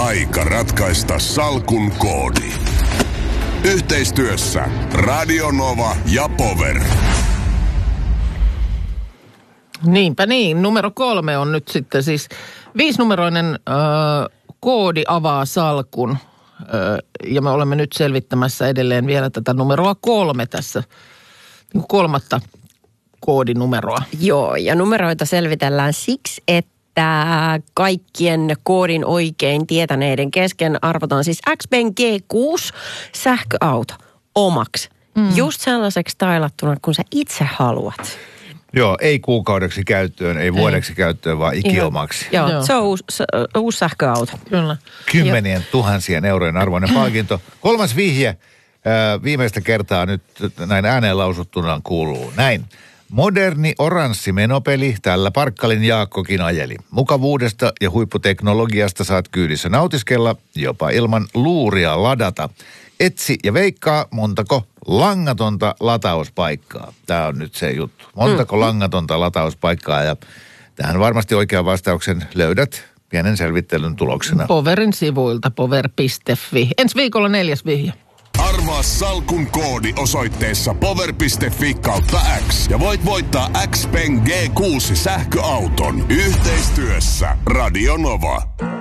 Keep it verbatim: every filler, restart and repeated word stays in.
aika ratkaista salkun koodi. Yhteistyössä Radio Nova ja Power. Niinpä niin. Numero kolme on nyt sitten siis viisinumeroinen äh, koodi avaa salkun. Äh, ja me olemme nyt selvittämässä edelleen vielä tätä numeroa kolme tässä. Niin kolmatta koodinumeroa. Joo, ja numeroita selvitellään siksi, että kaikkien koodin oikein tietäneiden kesken arvotaan siis X-Pen G kuusi sähköauto omaksi. Mm. Just sellaiseksi stylattuna, kun sä itse haluat. Joo, ei kuukaudeksi käyttöön, ei vuodeksi ei. käyttöön, vaan ikiomaksi. Joo, Joo, se on uusi, se, uusi sähköauto. Kyllä. Kymmenien jo. tuhansien eurojen arvoinen palkinto. Kolmas vihje, viimeistä kertaa nyt näin ääneen lausuttuna kuuluu näin. Moderni oranssi menopeli, tällä Parkkalin Jaakkokin ajeli. Mukavuudesta ja huipputeknologiasta saat kyydissä nautiskella, jopa ilman luuria ladata. Etsi ja veikkaa, montako langatonta latauspaikkaa. Tämä on nyt se juttu. Montako mm. langatonta latauspaikkaa, ja tähän varmasti oikean vastauksen löydät pienen selvittelyn tuloksena. Powerin sivuilta, power piste fi. Ensi viikolla neljäs vihje. Arvaa salkun koodi osoitteessa power piste fi kautta X ja voit voittaa X-Pen G kuusi sähköauton yhteistyössä Radio Nova.